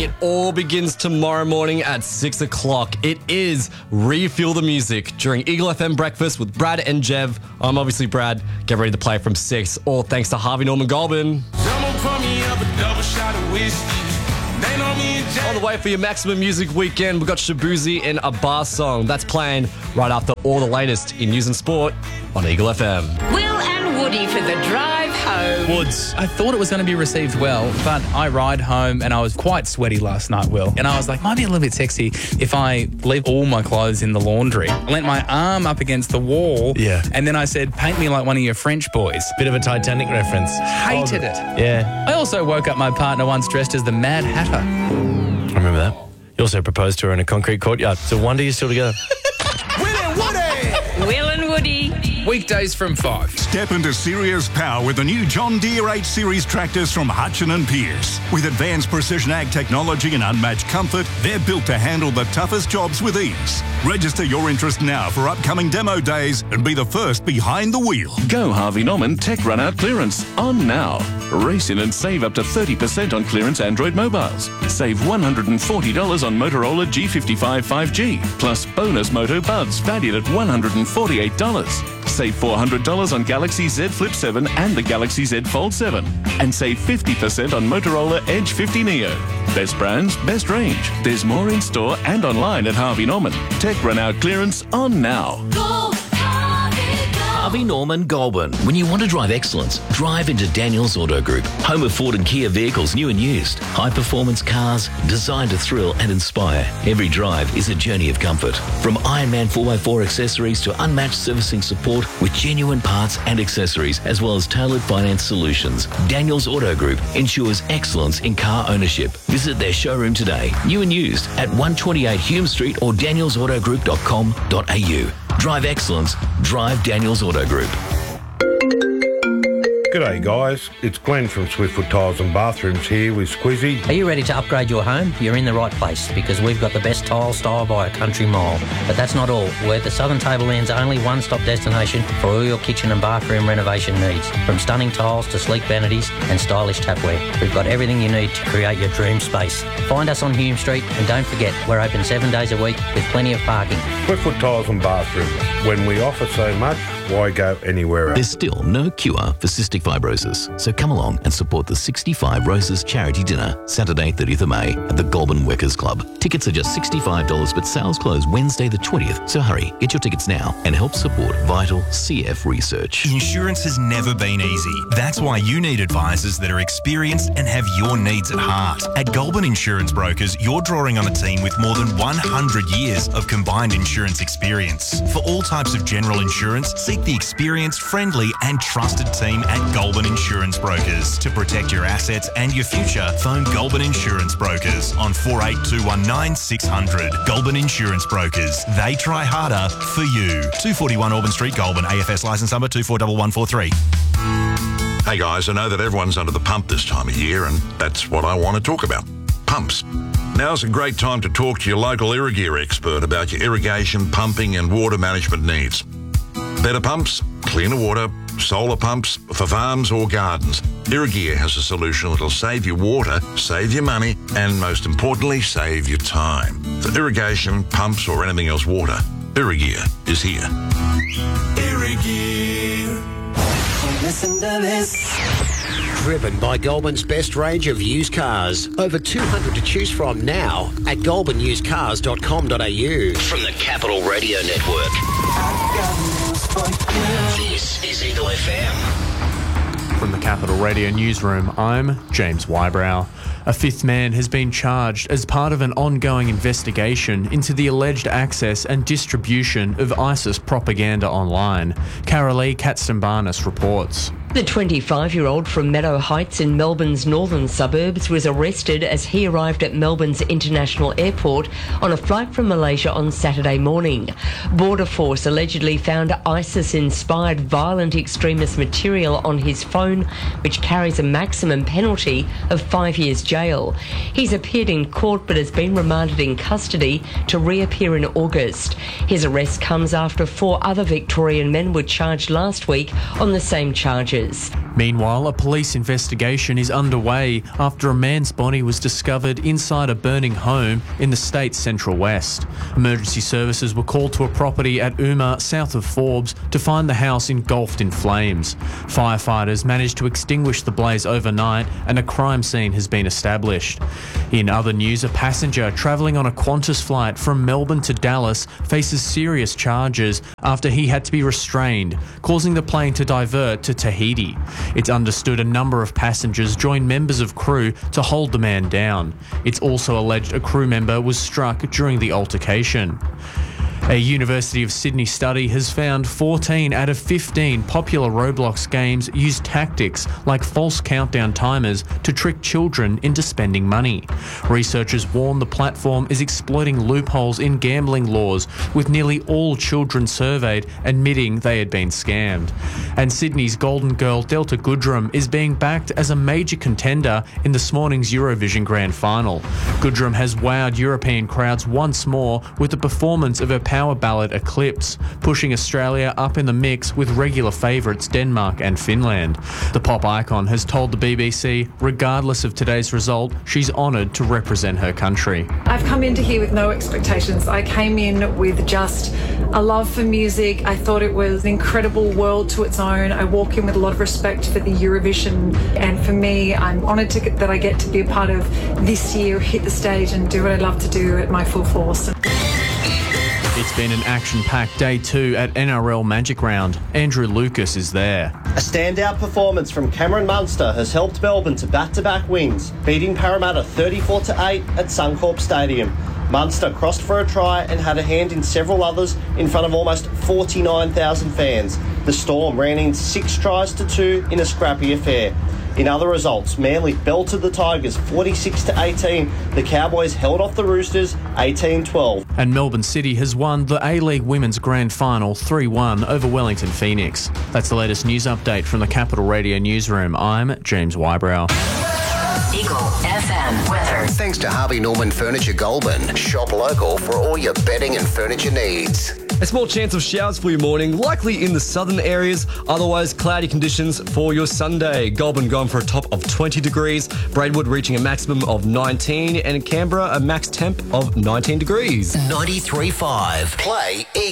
It all begins tomorrow morning at 6 o'clock. It is Refuel the Music during Eagle FM Breakfast with Brad and Jev. I'm obviously Brad. Get ready to play from 6. All thanks to Harvey Norman Goulburn. On the way for your maximum music weekend, we've got Shabuzi and a bar song. That's playing right after all the latest in news and sport on Eagle FM. Will and Woody for the drive home. Woods, I thought it was going to be received well, but I ride home and I was quite sweaty last night, Will. And I was like, might be a little bit sexy if I leave all my clothes in the laundry. I leant my arm up against the wall. Yeah. And then I said, paint me like one of your French boys. Bit of a Titanic reference. Hated it. Yeah. I also woke up my partner once dressed as the Mad Hatter. I remember that. You also proposed to her in a concrete courtyard. It's a wonder you're still together. Will and Woody. Weekdays from 5. Step into serious power with the new John Deere 8 Series tractors from Hutchin and Pearce. With advanced precision ag technology and unmatched comfort, they're built to handle the toughest jobs with ease. Register your interest now for upcoming demo days and be the first behind the wheel. Go Harvey Norman Tech Run Out Clearance on now. Race in and save up to 30% on clearance Android mobiles. Save $140 on Motorola G55 5G, plus bonus Moto Buds valued at $148. Save $400 on Galaxy Z Flip 7 and the Galaxy Z Fold 7. And save 50% on Motorola Edge 50 Neo. Best brands, best range. There's more in store and online at Harvey Norman. Tech Run Out Clearance on now. Harvey Norman Goulburn. When you want to drive excellence, drive into Daniels Auto Group. Home of Ford and Kia vehicles, new and used. High-performance cars designed to thrill and inspire. Every drive is a journey of comfort. From Ironman 4x4 accessories to unmatched servicing support with genuine parts and accessories, as well as tailored finance solutions. Daniels Auto Group ensures excellence in car ownership. Visit their showroom today, new and used, at 128 Hume Street or danielsautogroup.com.au. Drive excellence. Drive Daniels Auto Group. G'day guys, it's Glenn from Swiftfoot Tiles and Bathrooms here with Squizzy. Are you ready to upgrade your home? You're in the right place because we've got the best tile style by a country mile. But that's not all. We're the Southern Tableland's only one-stop destination for all your kitchen and bathroom renovation needs. From stunning tiles to sleek vanities and stylish tapware, we've got everything you need to create your dream space. Find us on Hume Street and don't forget, we're open 7 days a week with plenty of parking. Swiftfoot Tiles and Bathrooms. When we offer so much, why go anywhere else? There's still no cure for cystic fibrosis, so come along and support the 65 Roses Charity Dinner, Saturday 30th of May at the Goulburn Workers Club. Tickets are just $65, but sales close Wednesday the 20th, so hurry, get your tickets now and help support vital CF research. Insurance has never been easy. That's why you need advisors that are experienced and have your needs at heart. At Goulburn Insurance Brokers, you're drawing on a team with more than 100 years of combined insurance experience. For all types of general insurance, seek the experienced, friendly and trusted team at Goulburn Insurance Brokers. To protect your assets and your future, phone Goulburn Insurance Brokers on 48219 600. Goulburn Insurance Brokers. They try harder for you. 241 Auburn Street, Goulburn. AFS licence number 241143. Hey guys, I know that everyone's under the pump this time of year, and that's what I want to talk about. Pumps. Now's a great time to talk to your local Irrigear expert about your irrigation, pumping and water management needs. Better pumps, cleaner water, solar pumps for farms or gardens. Irrigear has a solution that'll save you water, save you money, and most importantly, save you time. For irrigation, pumps or anything else water, Irrigear is here. Irrigear. Listen to this. Driven by Goulburn's best range of used cars. Over 200 to choose from now at goulburnusedcars.com.au. From the Capital Radio Network. This is Eagle FM. From the Capital Radio Newsroom, I'm James Wybrow. A fifth man has been charged as part of an ongoing investigation into the alleged access and distribution of ISIS propaganda online. Carolee Katstambanis reports. The 25-year-old from Meadow Heights in Melbourne's northern suburbs was arrested as he arrived at Melbourne's International Airport on a flight from Malaysia on Saturday morning. Border Force allegedly found ISIS-inspired violent extremist material on his phone, which carries a maximum penalty of 5 years jail. He's appeared in court but has been remanded in custody to reappear in August. His arrest comes after 4 other Victorian men were charged last week on the same charges. passengers. Meanwhile, a police investigation is underway after a man's body was discovered inside a burning home in the state's central west. Emergency services were called to a property at Uma, south of Forbes, to find the house engulfed in flames. Firefighters managed to extinguish the blaze overnight and a crime scene has been established. In other news, a passenger travelling on a Qantas flight from Melbourne to Dallas faces serious charges after he had to be restrained, causing the plane to divert to Tahiti. It's understood a number of passengers joined members of crew to hold the man down. It's also alleged a crew member was struck during the altercation. A University of Sydney study has found 14 out of 15 popular Roblox games use tactics like false countdown timers to trick children into spending money. Researchers warn the platform is exploiting loopholes in gambling laws, with nearly all children surveyed admitting they had been scammed. And Sydney's golden girl Delta Goodrem is being backed as a major contender in this morning's Eurovision Grand Final. Goodrem has wowed European crowds once more with the performance of her power ballad Eclipse, pushing Australia up in the mix with regular favourites Denmark and Finland. The pop icon has told the BBC, regardless of today's result, she's honoured to represent her country. I've come into here with no expectations. I came in with just a love for music. I thought it was an incredible world to its own. I walk in with a lot of respect for the Eurovision, and for me, I'm honoured that I get to be a part of this year, hit the stage and do what I love to do at my full force. It's been an action-packed day 2 at NRL Magic Round. Andrew Lucas is there. A standout performance from Cameron Munster has helped Melbourne to back-to-back wins, beating Parramatta 34-8 at Suncorp Stadium. Munster crossed for a try and had a hand in several others in front of almost 49,000 fans. The Storm ran in 6 tries to 2 in a scrappy affair. In other results, Manly belted the Tigers 46-18. The Cowboys held off the Roosters 18-12. And Melbourne City has won the A-League Women's Grand Final 3-1 over Wellington Phoenix. That's the latest news update from the Capital Radio Newsroom. I'm James Wybrow. Eagle FM weather. Thanks to Harvey Norman Furniture Goulburn. Shop local for all your bedding and furniture needs. A small chance of showers for your morning, likely in the southern areas. Otherwise, cloudy conditions for your Sunday. Goulburn going for a top of 20 degrees. Braidwood reaching a maximum of 19. And in Canberra, a max temp of 19 degrees. 93.5. Play Eagle.